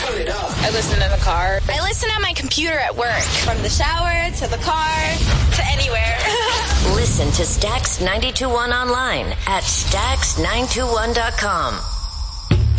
Turn it up. I listen in the car. I listen on my computer at work. From the shower to the car to anywhere. Listen to Stax 92.1 online at Stax921.com.